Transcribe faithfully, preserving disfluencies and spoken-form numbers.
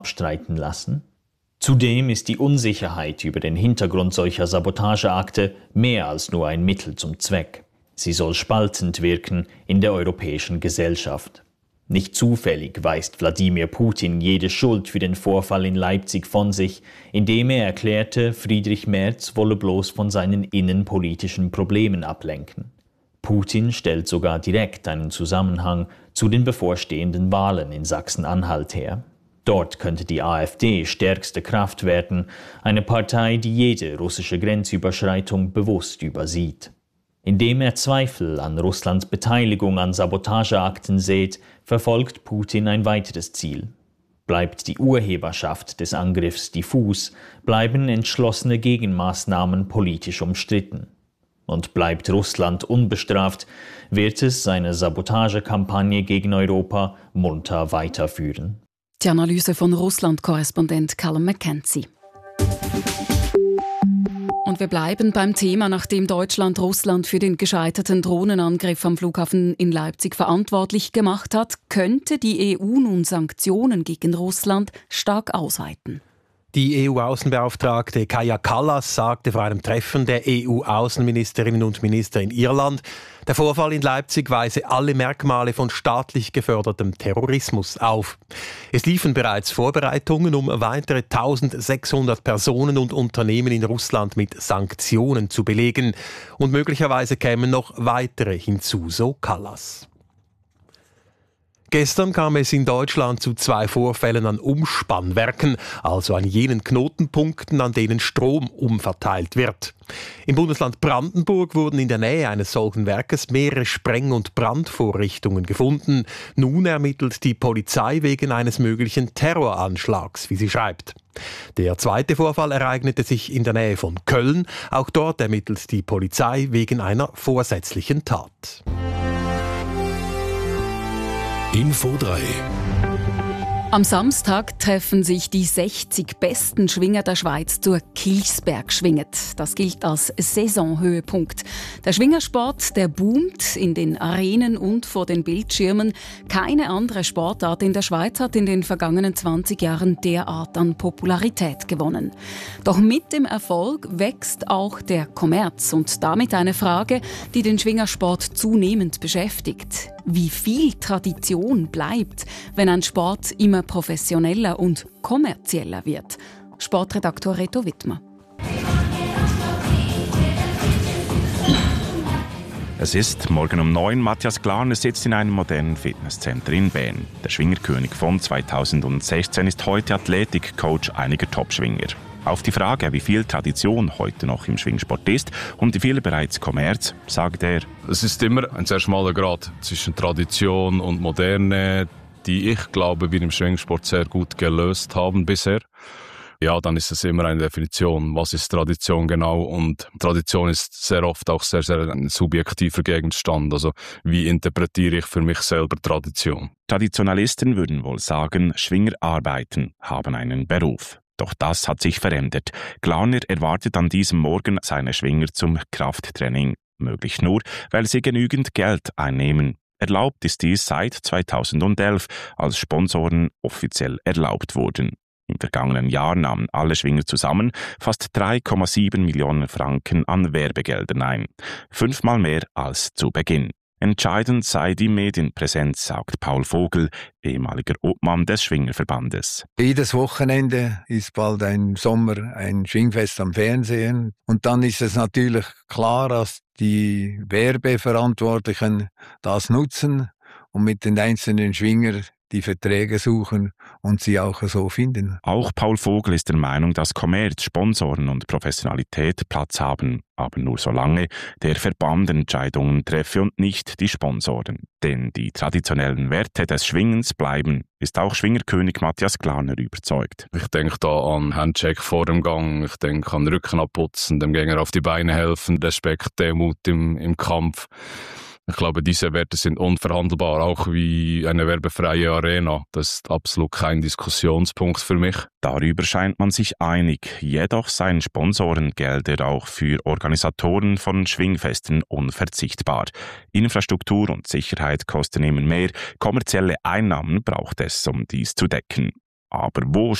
abstreiten lassen? Zudem ist die Unsicherheit über den Hintergrund solcher Sabotageakte mehr als nur ein Mittel zum Zweck. Sie soll spaltend wirken in der europäischen Gesellschaft. Nicht zufällig weist Wladimir Putin jede Schuld für den Vorfall in Leipzig von sich, indem er erklärte, Friedrich Merz wolle bloß von seinen innenpolitischen Problemen ablenken. Putin stellt sogar direkt einen Zusammenhang zu den bevorstehenden Wahlen in Sachsen-Anhalt her. Dort könnte die AfD stärkste Kraft werden, eine Partei, die jede russische Grenzüberschreitung bewusst übersieht. Indem er Zweifel an Russlands Beteiligung an Sabotageakten sät, verfolgt Putin ein weiteres Ziel. Bleibt die Urheberschaft des Angriffs diffus, bleiben entschlossene Gegenmaßnahmen politisch umstritten. Und bleibt Russland unbestraft, wird es seine Sabotagekampagne gegen Europa munter weiterführen. Die Analyse von Russland-Korrespondent Callum McKenzie. Und wir bleiben beim Thema, nachdem Deutschland Russland für den gescheiterten Drohnenangriff am Flughafen in Leipzig verantwortlich gemacht hat, könnte die E U nun Sanktionen gegen Russland stark ausweiten. Die E U-Außenbeauftragte Kaja Kallas sagte vor einem Treffen der E U-Außenministerinnen und Minister in Irland, der Vorfall in Leipzig weise alle Merkmale von staatlich gefördertem Terrorismus auf. Es liefen bereits Vorbereitungen, um weitere eintausendsechshundert Personen und Unternehmen in Russland mit Sanktionen zu belegen. Und möglicherweise kämen noch weitere hinzu, so Kallas. Gestern kam es in Deutschland zu zwei Vorfällen an Umspannwerken, also an jenen Knotenpunkten, an denen Strom umverteilt wird. Im Bundesland Brandenburg wurden in der Nähe eines solchen Werkes mehrere Spreng- und Brandvorrichtungen gefunden. Nun ermittelt die Polizei wegen eines möglichen Terroranschlags, wie sie schreibt. Der zweite Vorfall ereignete sich in der Nähe von Köln. Auch dort ermittelt die Polizei wegen einer vorsätzlichen Tat. Info drei. Am Samstag treffen sich die sechzig besten Schwinger der Schweiz zur Kilchsberg schwinget. Das gilt als Saisonhöhepunkt. Der Schwingersport, der boomt in den Arenen und vor den Bildschirmen. Keine andere Sportart in der Schweiz hat in den vergangenen zwanzig Jahren derart an Popularität gewonnen. Doch mit dem Erfolg wächst auch der Kommerz und damit eine Frage, die den Schwingersport zunehmend beschäftigt. Wie viel Tradition bleibt, wenn ein Sport immer professioneller und kommerzieller wird? Sportredaktor Reto Wittmer. Es ist morgen um neun. Matthias Glarner sitzt in einem modernen Fitnesscenter in Bern. Der Schwingerkönig von zweitausendsechzehn ist heute Athletikcoach einiger Topschwinger. Auf die Frage, wie viel Tradition heute noch im Schwingsport ist und wie viel bereits Kommerz, sagt er: Es ist immer ein sehr schmaler Grat zwischen Tradition und Moderne, die ich glaube, wir im Schwingsport sehr gut gelöst haben bisher. Ja, dann ist es immer eine Definition, was ist Tradition genau, und Tradition ist sehr oft auch sehr, sehr ein subjektiver Gegenstand. Also wie interpretiere ich für mich selber Tradition? Traditionalisten würden wohl sagen, Schwinger arbeiten, haben einen Beruf. Doch das hat sich verändert. Glarner erwartet an diesem Morgen seine Schwinger zum Krafttraining. Möglich nur, weil sie genügend Geld einnehmen. Erlaubt ist dies seit zweitausendelf, als Sponsoren offiziell erlaubt wurden. Im vergangenen Jahr nahmen alle Schwinger zusammen fast drei Komma sieben Millionen Franken an Werbegeldern ein. Fünfmal mehr als zu Beginn. Entscheidend sei die Medienpräsenz, sagt Paul Vogel, ehemaliger Obmann des Schwingerverbandes. Jedes Wochenende ist bald ein Sommer, ein Schwingfest am Fernsehen. Und dann ist es natürlich klar, dass die Werbeverantwortlichen das nutzen und mit den einzelnen Schwingern die Verträge suchen und sie auch so finden. Auch Paul Vogel ist der Meinung, dass Kommerz, Sponsoren und Professionalität Platz haben, aber nur solange der Verband Entscheidungen treffe und nicht die Sponsoren. Denn die traditionellen Werte des Schwingens bleiben, ist auch Schwingerkönig Matthias Glarner überzeugt. Ich denke da an Handshake vor dem Gang, ich denke an Rücken abputzen, dem Gegner auf die Beine helfen, Respekt, Demut im, im Kampf. Ich glaube, diese Werte sind unverhandelbar, auch wie eine werbefreie Arena. Das ist absolut kein Diskussionspunkt für mich. Darüber scheint man sich einig. Jedoch seien Sponsorengelder auch für Organisatoren von Schwingfesten unverzichtbar. Infrastruktur und Sicherheit kosten immer mehr. Kommerzielle Einnahmen braucht es, um dies zu decken. Aber wo